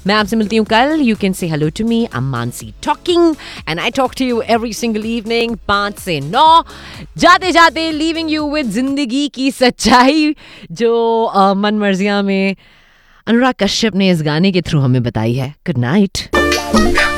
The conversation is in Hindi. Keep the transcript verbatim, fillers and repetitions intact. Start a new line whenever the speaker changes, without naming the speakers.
मैं आपसे मिलती हूँ कल. You can say hello to me. I am Mansi talking and I talk to you every single evening पाँच से नौ. जाते जाते लीविंग यू विद जिंदगी की सच्चाई जो uh, मन मर्जिया में अनुराग कश्यप ने इस गाने के थ्रू हमें बताई है. Good night.